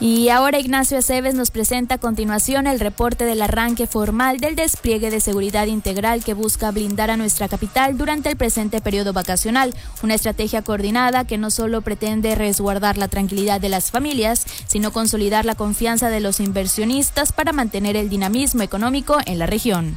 Y ahora Ignacio Aceves nos presenta a continuación el reporte del arranque formal del despliegue de seguridad integral que busca blindar a nuestra capital durante el presente periodo vacacional. Una estrategia coordinada que no solo pretende resguardar la tranquilidad de las familias, sino consolidar la confianza de los inversionistas para mantener el dinamismo económico en la región.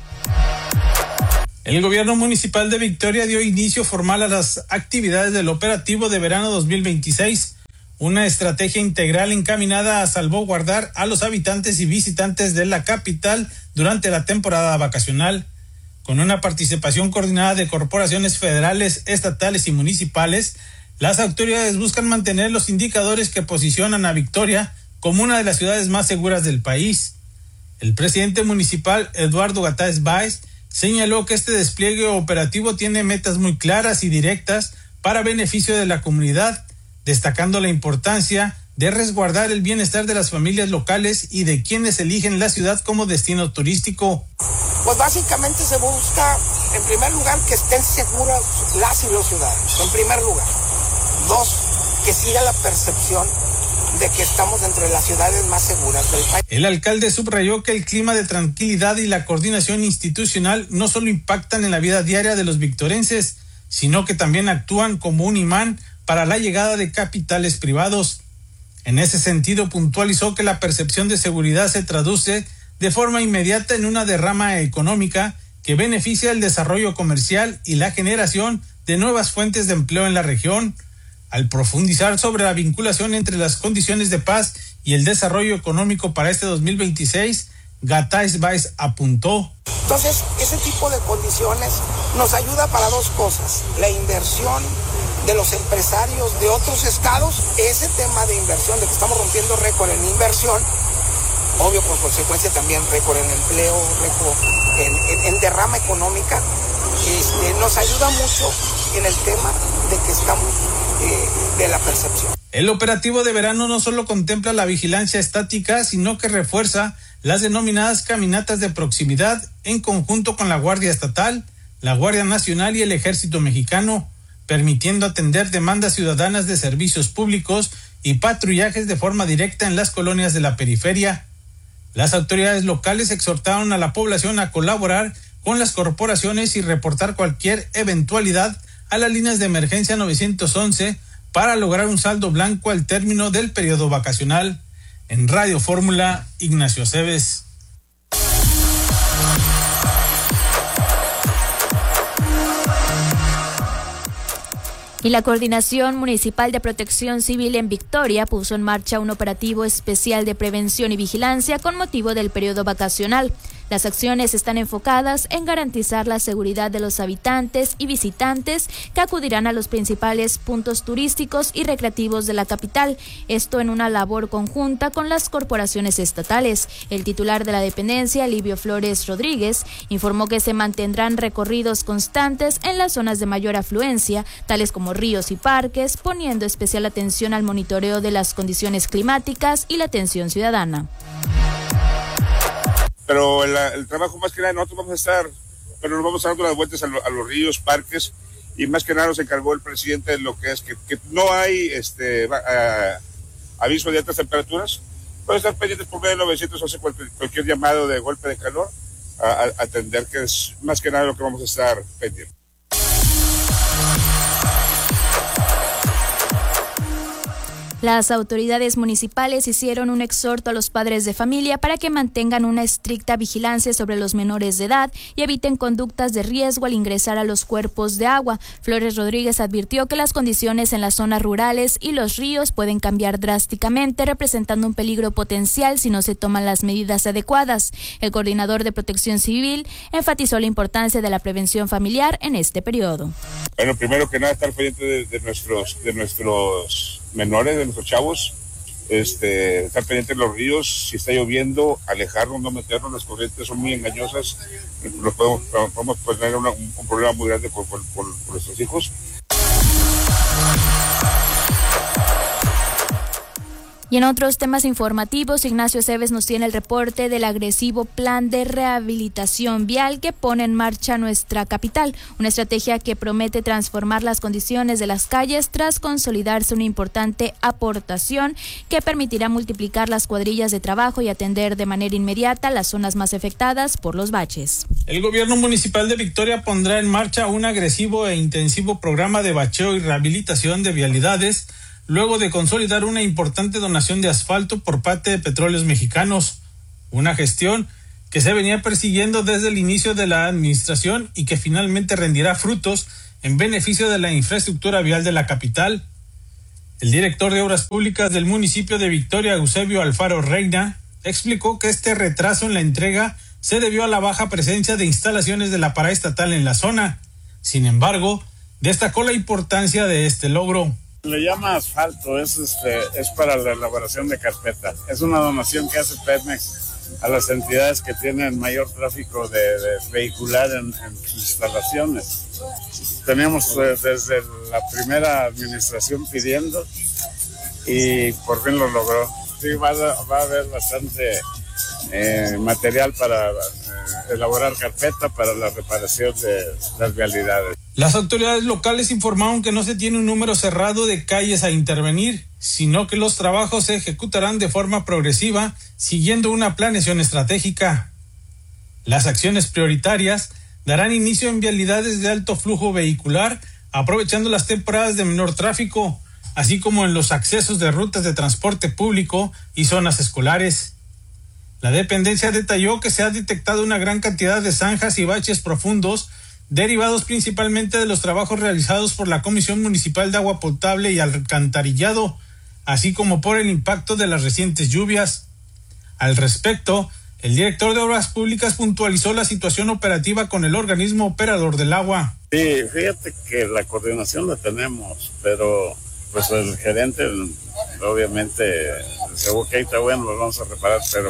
El gobierno municipal de Victoria dio inicio formal a las actividades del operativo de verano 2026. Una estrategia integral encaminada a salvaguardar a los habitantes y visitantes de la capital durante la temporada vacacional. Con una participación coordinada de corporaciones federales, estatales y municipales, las autoridades buscan mantener los indicadores que posicionan a Victoria como una de las ciudades más seguras del país. El presidente municipal, Eduardo Gatás Báez, señaló que este despliegue operativo tiene metas muy claras y directas para beneficio de la comunidad, destacando la importancia de resguardar el bienestar de las familias locales y de quienes eligen la ciudad como destino turístico. Pues básicamente se busca, en primer lugar, que estén seguras las y los ciudadanos, en primer lugar. Dos, que siga la percepción de que estamos entre las ciudades más seguras del país. El alcalde subrayó que el clima de tranquilidad y la coordinación institucional no solo impactan en la vida diaria de los victorenses, sino que también actúan como un imán para la llegada de capitales privados. En ese sentido, puntualizó que la percepción de seguridad se traduce de forma inmediata en una derrama económica que beneficia el desarrollo comercial y la generación de nuevas fuentes de empleo en la región. Al profundizar sobre la vinculación entre las condiciones de paz y el desarrollo económico para este 2026, Gatás Báez apuntó. Entonces, ese tipo de condiciones nos ayuda para dos cosas: la inversión de los empresarios de otros estados, ese tema de inversión, de que estamos rompiendo récord en inversión, obvio por consecuencia también récord en empleo, récord en derrama económica, nos ayuda mucho en el tema de que estamos de la percepción. El operativo de verano no solo contempla la vigilancia estática, sino que refuerza las denominadas caminatas de proximidad en conjunto con la Guardia Estatal, la Guardia Nacional y el Ejército Mexicano, permitiendo atender demandas ciudadanas de servicios públicos y patrullajes de forma directa en las colonias de la periferia. Las autoridades locales exhortaron a la población a colaborar con las corporaciones y reportar cualquier eventualidad a las líneas de emergencia 911 para lograr un saldo blanco al término del periodo vacacional. En Radio Fórmula, Ignacio Aceves. Y la Coordinación Municipal de Protección Civil en Victoria puso en marcha un operativo especial de prevención y vigilancia con motivo del periodo vacacional. Las acciones están enfocadas en garantizar la seguridad de los habitantes y visitantes que acudirán a los principales puntos turísticos y recreativos de la capital, esto en una labor conjunta con las corporaciones estatales. El titular de la dependencia, Livio Flores Rodríguez, informó que se mantendrán recorridos constantes en las zonas de mayor afluencia, tales como ríos y parques, poniendo especial atención al monitoreo de las condiciones climáticas y la atención ciudadana. Pero el trabajo más que nada, nosotros vamos a estar, pero nos vamos dando las vueltas a los ríos, parques, y más que nada nos encargó el presidente de lo que es que no hay aviso de altas temperaturas. Pueden estar pendientes por medio de 911 cualquier llamado de golpe de calor a atender, que es más que nada lo que vamos a estar pendientes. Las autoridades municipales hicieron un exhorto a los padres de familia para que mantengan una estricta vigilancia sobre los menores de edad y eviten conductas de riesgo al ingresar a los cuerpos de agua. Flores Rodríguez advirtió que las condiciones en las zonas rurales y los ríos pueden cambiar drásticamente, representando un peligro potencial si no se toman las medidas adecuadas. El coordinador de Protección Civil enfatizó la importancia de la prevención familiar en este periodo. Bueno, primero que nada, estar pendiente de nuestros menores, de nuestros chavos, estar pendiente de los ríos, si está lloviendo, alejarnos, no meternos, las corrientes son muy engañosas, podemos tener un problema muy grande con nuestros hijos. Y en otros temas informativos, Ignacio Aceves nos tiene el reporte del agresivo plan de rehabilitación vial que pone en marcha nuestra capital, una estrategia que promete transformar las condiciones de las calles tras consolidarse una importante aportación que permitirá multiplicar las cuadrillas de trabajo y atender de manera inmediata las zonas más afectadas por los baches. El gobierno municipal de Victoria pondrá en marcha un agresivo e intensivo programa de bacheo y rehabilitación de vialidades luego de consolidar una importante donación de asfalto por parte de Petróleos Mexicanos, una gestión que se venía persiguiendo desde el inicio de la administración y que finalmente rendirá frutos en beneficio de la infraestructura vial de la capital. El director de Obras Públicas del municipio de Victoria, Eusebio Alfaro Reina, explicó que este retraso en la entrega se debió a la baja presencia de instalaciones de la paraestatal en la zona. Sin embargo, destacó la importancia de este logro. Le llama asfalto, es para la elaboración de carpeta. Es una donación que hace Pemex a las entidades que tienen mayor tráfico de vehicular en sus instalaciones. Teníamos desde la primera administración pidiendo y por fin lo logró. Sí, va a haber bastante material para elaborar carpeta para la reparación de las vialidades. Las autoridades locales informaron que no se tiene un número cerrado de calles a intervenir, sino que los trabajos se ejecutarán de forma progresiva, siguiendo una planeación estratégica. Las acciones prioritarias darán inicio en vialidades de alto flujo vehicular, aprovechando las temporadas de menor tráfico, así como en los accesos de rutas de transporte público y zonas escolares. La dependencia detalló que se ha detectado una gran cantidad de zanjas y baches profundos, derivados principalmente de los trabajos realizados por la Comisión Municipal de Agua Potable y Alcantarillado, así como por el impacto de las recientes lluvias. Al respecto, el director de Obras Públicas puntualizó la situación operativa con el organismo operador del agua. Sí, fíjate que la coordinación la tenemos, pero pues el gerente obviamente seguro que ahí está bueno, lo vamos a reparar, pero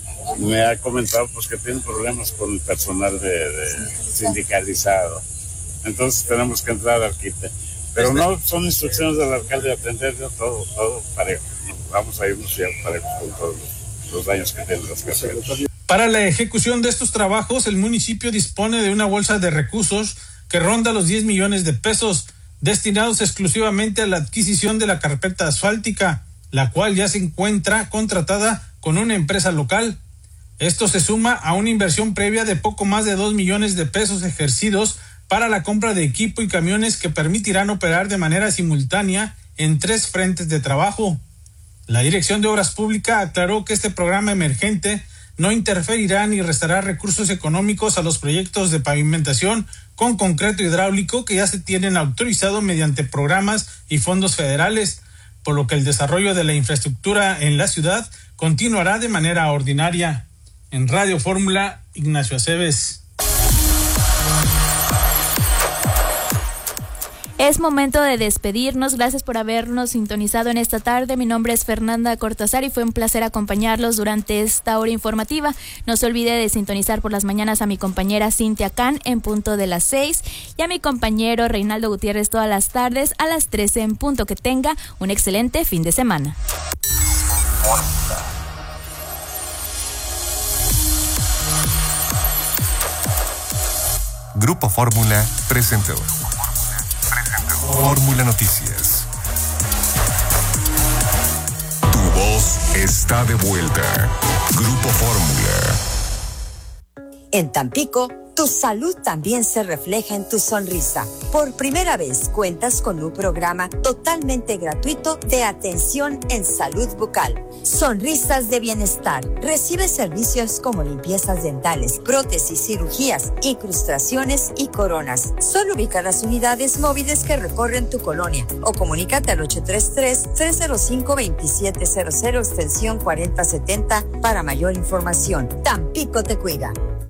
me ha comentado pues que tiene problemas con el personal de sindicalizado. Entonces tenemos que entrar al quite. Pero no son instrucciones del alcalde de atender todo parejo. Vamos a irnos ya parejos con todos los daños que tienen las carreteras. Para la ejecución de estos trabajos, el municipio dispone de una bolsa de recursos que ronda los 10 millones de pesos, destinados exclusivamente a la adquisición de la carpeta asfáltica, la cual ya se encuentra contratada con una empresa local. Esto se suma a una inversión previa de poco más de 2 millones de pesos ejercidos para la compra de equipo y camiones que permitirán operar de manera simultánea en 3 frentes de trabajo. La Dirección de Obras Públicas aclaró que este programa emergente no interferirá ni restará recursos económicos a los proyectos de pavimentación con concreto hidráulico que ya se tienen autorizado mediante programas y fondos federales, por lo que el desarrollo de la infraestructura en la ciudad continuará de manera ordinaria. En Radio Fórmula, Ignacio Aceves. Es momento de despedirnos. Gracias por habernos sintonizado en esta tarde. Mi nombre es Fernanda Cortázar y fue un placer acompañarlos durante esta hora informativa. No se olvide de sintonizar por las mañanas a mi compañera Cintia Can en punto de las 6 y a mi compañero Reinaldo Gutiérrez todas las tardes a las 13 en punto. Que tenga un excelente fin de semana. Grupo Fórmula presentó Fórmula Noticias. Tu voz está de vuelta. Grupo Fórmula. En Tampico, tu salud también se refleja en tu sonrisa. Por primera vez cuentas con un programa totalmente gratuito de atención en salud bucal. Sonrisas de Bienestar. Recibe servicios como limpiezas dentales, prótesis, cirugías, incrustaciones y coronas. Solo ubica las unidades móviles que recorren tu colonia o comunícate al 833-305-2700 extensión 4070 para mayor información. Tampico te cuida.